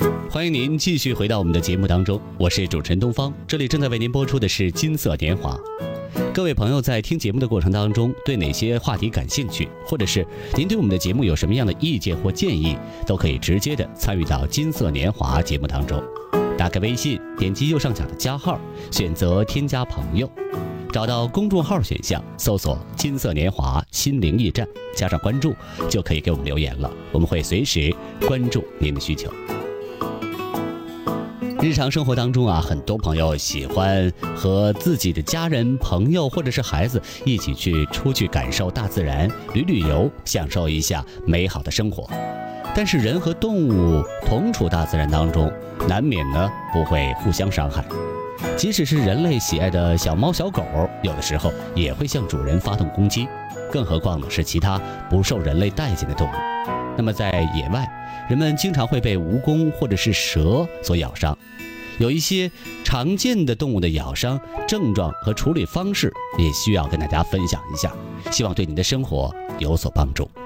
欢迎您继续回到我们的节目当中，我是主持人东方，这里正在为您播出的是金色年华。各位朋友在听节目的过程当中，对哪些话题感兴趣，或者是您对我们的节目有什么样的意见或建议，都可以直接的参与到金色年华节目当中。打开微信，点击右上角的加号，选择添加朋友，找到公众号选项，搜索金色年华心灵驿站，加上关注，就可以给我们留言了，我们会随时关注您的需求。日常生活当中啊，很多朋友喜欢和自己的家人、朋友或者是孩子一起出去感受大自然，旅游，享受一下美好的生活。但是人和动物同处大自然当中，难免呢不会互相伤害。即使是人类喜爱的小猫小狗，有的时候也会向主人发动攻击，更何况呢是其他不受人类待见的动物。那么在野外，人们经常会被蜈蚣或者是蛇所咬伤。有一些常见的动物的咬伤症状和处理方式，也需要跟大家分享一下，希望对您的生活有所帮助。